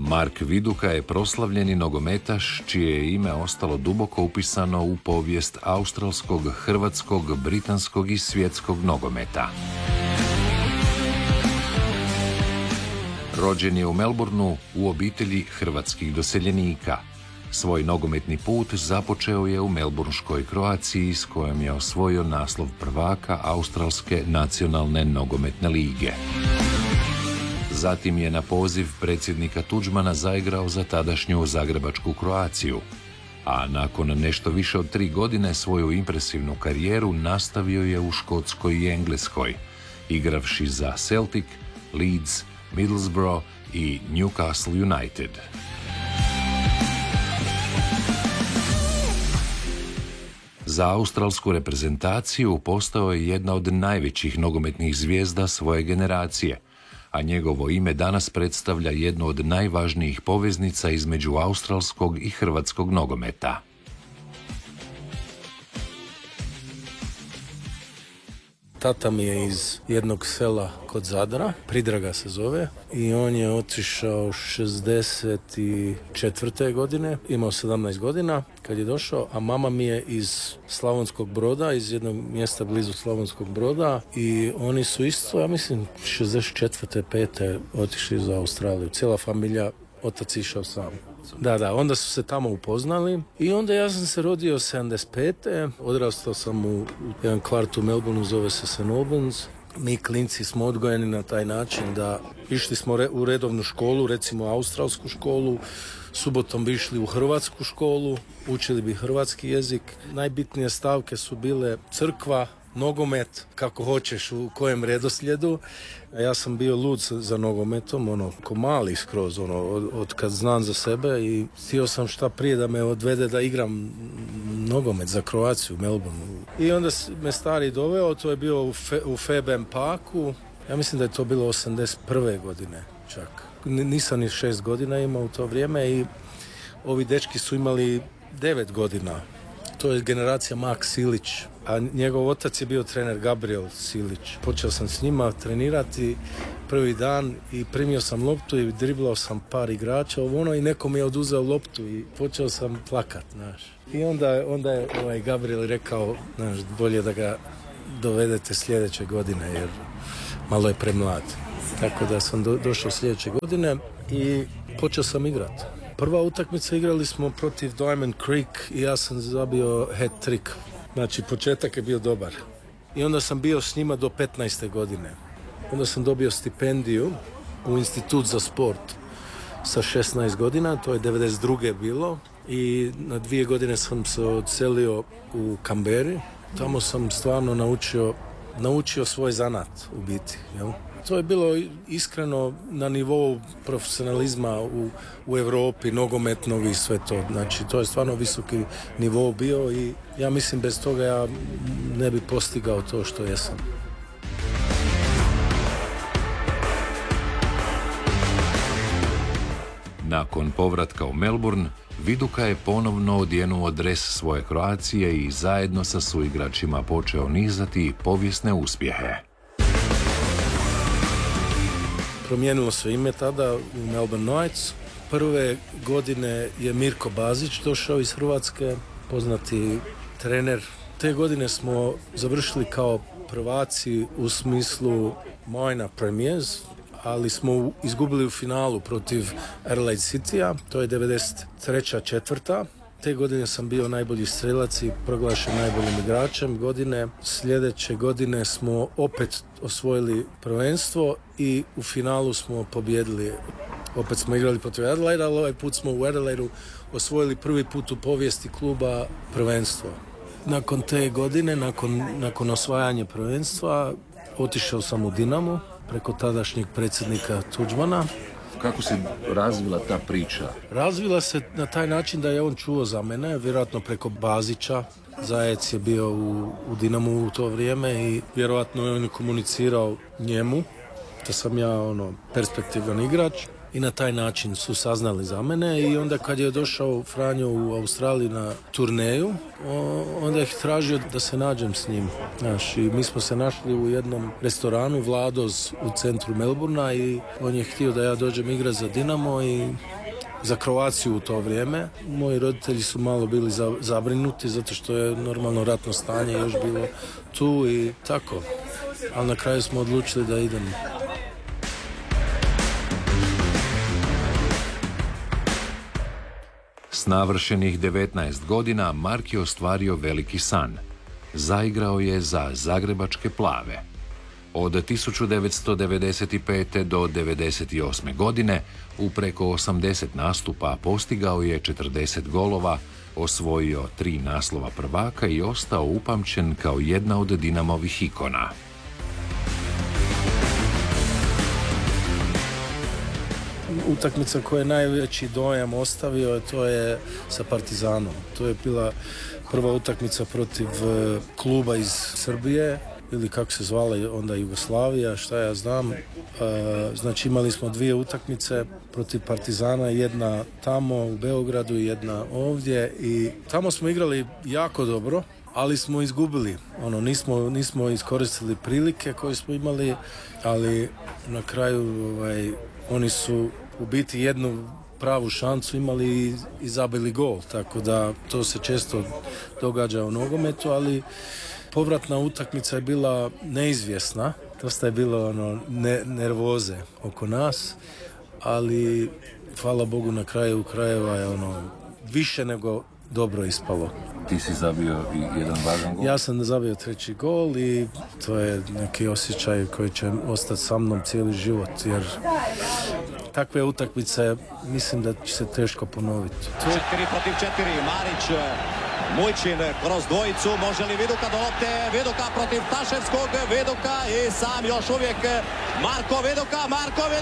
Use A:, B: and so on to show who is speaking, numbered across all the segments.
A: Mark Viduka je proslavljeni nogometaš čije je ime ostalo duboko upisano u povijest australskog, hrvatskog, britanskog i svjetskog nogometa. Rođen je u Melbourneu u obitelji hrvatskih doseljenika. Svoj nogometni put započeo je u melbourneškoj Kroaciji s kojom je osvojio naslov prvaka Australske nacionalne nogometne lige. Zatim je na poziv predsjednika Tuđmana zaigrao za tadašnju zagrebačku Kroaciju, a nakon nešto više od 3 godine svoju impresivnu karijeru nastavio je u Škotskoj i Engleskoj, igravši za Celtic, Leeds, Middlesbrough i Newcastle United. Za australsku reprezentaciju postao je jedna od najvećih nogometnih zvijezda svoje generacije, a njegovo ime danas predstavlja jednu od najvažnijih poveznica između australskog i hrvatskog nogometa.
B: Tata mi je iz jednog sela kod Zadra, Pridraga se zove, i on je otišao 64. godine, imao 17 godina kad je došao, a mama mi je iz Slavonskog Broda, iz jednog mjesta blizu Slavonskog Broda, i oni su isto, ja mislim, 64. 5. otišli za Australiju. Cijela familija, otac išao sam. Da, onda su se tamo upoznali i onda ja sam se rodio 75. Odrastao sam u jedan kvart u Melbourneu, zove se St. Albans. Mi klinci smo odgojeni na taj način da išli smo u redovnu školu, recimo australsku školu, subotom bi išli u hrvatsku školu, učili bi hrvatski jezik. Najbitnije stavke su bile crkva, nogomet, kako hoćeš, u kojem redoslijedu. Ja sam bio lud za nogometom, ko mali skroz, od kad znam za sebe, i htio sam šta prije da me odvede da igram nogomet za Kroaciju u Melbourneu. I onda me stari doveo, to je bio u Febem Parku, ja mislim da je to bilo 81. godine čak. Nisam ni 6 godina imao u to vrijeme i ovi dečki su imali 9 godina. To je generacija Mak Silić, a njegov otac je bio trener Gabriel Silić. Počeo sam s njima trenirati prvi dan i primio sam loptu i driblao sam par igrača i neko mi je oduzeo loptu i počeo sam plakat, znaš. I onda je Gabriel rekao, znaš, bolje da ga dovedete sljedeće godine jer malo je premlad. Tako da sam došao sljedeće godine i počeo sam igrati. Prva utakmica igrali smo protiv Diamond Creek i ja sam zabio hat-trick. Znači, početak je bio dobar. I onda sam bio s njima do 15. godine. Onda sam dobio stipendiju u Institut za sport sa 16 godina, to je 92. bilo. I na 2 godine sam se odselio u Canberri. Tamo sam stvarno naučio svoj zanat u biti, jel? To je bilo iskreno na nivou profesionalizma u Europi, nogometnog i sve to. Znači, to je stvarno visoki nivo bio i ja mislim bez toga ja ne bi postigao to što jesam.
A: Nakon povratka u Melbourne, Viduka je ponovno odjenuo dres svoje Kroacije i zajedno sa suigračima počeo nizati povijesne uspjehe.
B: Promijenilo se ime tada u Melbourne Knights. Prve godine je Mirko Bazić došao iz Hrvatske, poznati trener. Te godine smo završili kao prvaci u smislu Minor Premiers, ali smo izgubili u finalu protiv Adelaide Citya, to je 93. četvrta. Te godine sam bio najbolji strelac i proglašen najboljim igračem godine. Sljedeće godine smo opet osvojili prvenstvo i u finalu smo pobijedili. Opet smo igrali protiv Adelaide, ali ovaj put smo u Adelaidu osvojili prvi put u povijesti kluba prvenstvo. Nakon te godine, nakon osvajanja prvenstva, otišao sam u Dinamo preko tadašnjeg predsjednika Tuđmana.
A: Kako se razvila ta priča?
B: Razvila se na taj način da je on čuo za mene, vjerojatno preko Bazića. Zajec je bio u Dinamu u to vrijeme i vjerojatno je on komunicirao njemu da sam ja perspektivan igrač. I na taj način su saznali za mene i onda kad je došao Franjo u Australiji na turneju, onda je tražio da se nađem s njim. I mi smo se našli u jednom restoranu Vladoz u centru Melbournea i on je htio da ja dođem igrati za Dinamo i za Kroaciju u to vrijeme. Moji roditelji su malo bili zabrinuti zato što je normalno ratno stanje još bilo tu i tako. Ali na kraju smo odlučili da idemo.
A: S navršenih 19 godina Mark je ostvario veliki san. Zaigrao je za Zagrebačke Plave. Od 1995. do 1998. godine u preko 80 nastupa postigao je 40 golova, osvojio 3 naslova prvaka i ostao upamćen kao jedna od Dinamovih ikona.
B: Utakmica koja je najveći dojam ostavio, to je sa Partizanom. To je bila prva utakmica protiv kluba iz Srbije, ili kako se zvala onda Jugoslavija, šta ja znam. Znači imali smo 2 utakmice protiv Partizana, jedna tamo u Beogradu i jedna ovdje i tamo smo igrali jako dobro, ali smo izgubili. Nismo iskoristili prilike koje smo imali, ali na kraju oni su u biti jednu pravu šansu imali i zabili gol, tako da to se često događa u nogometu, ali povratna utakmica je bila neizvjesna, dosta je bilo nervoze oko nas, ali hvala Bogu na kraju krajeva je više nego dobro ispalo.
A: Ti si zabio i jedan važan gol?
B: Ja sam zabio 3. gol i to je neki osjećaj koji će ostati sa mnom cijeli život, jer takve utakmice mislim da će se teško ponoviti.
C: 4 protiv 4, Marić, Mujčin kroz dvojicu, može li Viduka do lopte, Viduka protiv Taševskog, Viduka i sam još uvijek Marko Viduka, 3:0!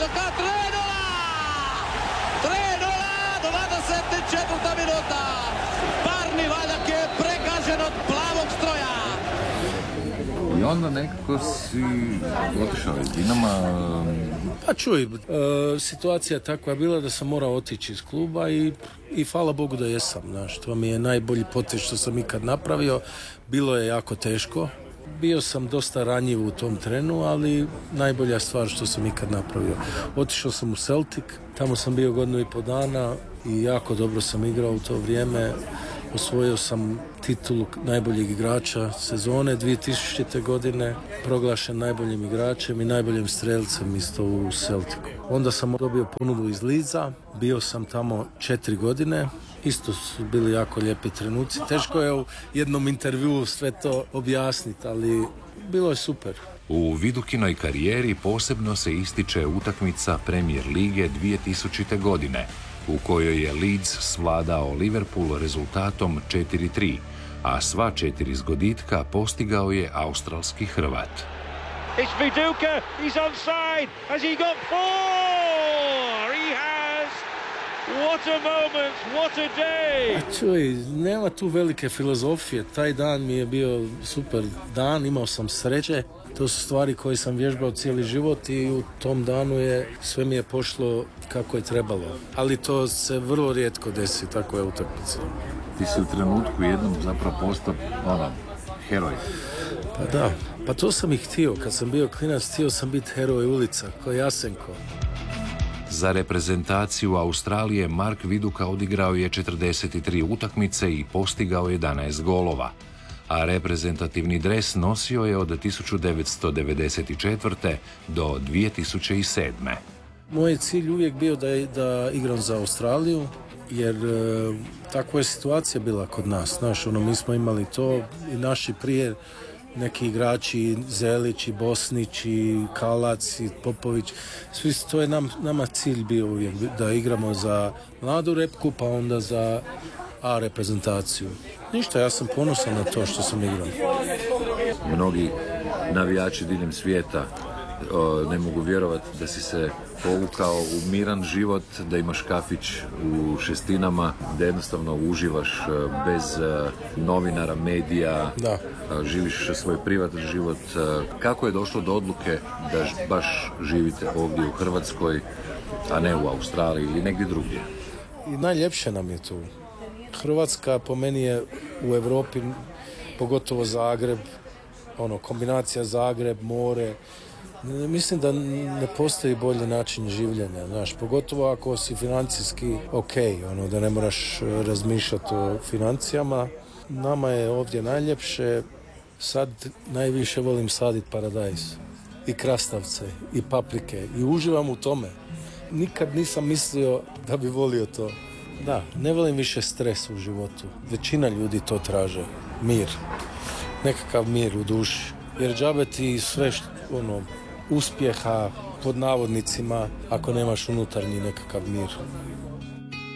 C: 24. minuta! Parni Valjak je prekažen od plavog stroja!
A: I onda nekako si otišao iz Dinama.
B: Pa čuj, situacija je takva bila da sam morao otići iz kluba i hvala Bogu da jesam. Znaš, to mi je najbolji potez što sam ikad napravio. Bilo je jako teško. Bio sam dosta ranjiv u tom trenu, ali najbolja stvar što sam ikad napravio. Otišao sam u Celtic, tamo sam bio 1,5 godina i jako dobro sam igrao u to vrijeme. Osvojio sam titulu najboljeg igrača sezone 2000. godine, proglašen najboljim igračem i najboljim strelcem isto u Celticu. Onda sam dobio ponudu iz Leedsa, bio sam tamo 4 godine, isto su bili jako lijepi trenuci. Teško je u jednom intervjuu sve to objasniti, ali bilo je super.
A: U Vidukinoj karijeri posebno se ističe utakmica Premier lige 2000. godine, u kojoj je Leeds svladao Liverpool rezultatom 4:3, a sva 4 zgoditka postigao je australski Hrvat.
D: It's Viduka, he's onside, has he got 4? He has! What a moment, what a day!
B: Čuj, nema tu velike filozofije, taj dan mi je bio super dan, imao sam sreće. To su stvari koje sam vježbao cijeli život i u tom danu sve mi je pošlo kako je trebalo. Ali to se vrlo rijetko desi, tako je utakmica.
A: Ti si u trenutku jednom zapravo postao heroj.
B: Pa da, pa to sam i htio. Kad sam bio klinac, htio sam biti heroj ulica, kao Jasenko.
A: Za reprezentaciju Australije Mark Viduka odigrao je 43 utakmice i postigao 11 golova, a reprezentativni dres nosio je od 1994. do 2007.
B: Moj je cilj uvijek bio da igram za Australiju, jer takva je situacija bila kod nas. Znaš, mi smo imali to i naši prije neki igrači, Zelić i Bosnić i Kalac i Popović, svi to je nama cilj bio uvijek, da igramo za mladu repku, pa onda za A reprezentaciju. Ništa, ja sam ponosan na to što sam igrao.
A: Mnogi navijači diljem svijeta ne mogu vjerovati da si se povukao u miran život, da imaš kafić u Šestinama, da jednostavno uživaš bez novinara, medija,
B: da.
A: Živiš svoj privatan život. Kako je došlo do odluke da baš živite ovdje u Hrvatskoj, a ne u Australiji ili negdje drugdje?
B: I najljepše nam je tu. Hrvatska po meni je u Europi, pogotovo Zagreb, kombinacija Zagreb, more, Mislim da ne postoji bolji način življenja, znaš, pogotovo ako si financijski da ne moraš razmišljati o financijama. Nama je ovdje najljepše, sad najviše volim saditi paradajz i krastavce i paprike i uživam u tome. Nikad nisam mislio da bi volio to. Da, ne volim više stres u životu. Većina ljudi to traže. Mir. Nekakav mir u duši. Jer džabe ti sve uspjeha pod navodnicima ako nemaš unutarnji nekakav mir.